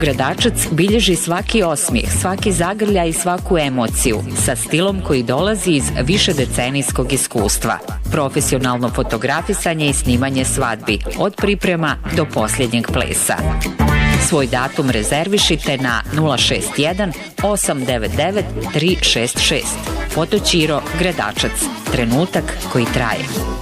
Gradačac bilježi svaki osmijeh, svaki zagrljaj i svaku emociju sa stilom koji dolazi iz višedecenijskog iskustva. Profesionalno fotografisanje i snimanje svadbi, od priprema do posljednjeg plesa. Svoj datum rezervišite na 061 899 366. Fotoćiro Gradačac. Trenutak koji traje.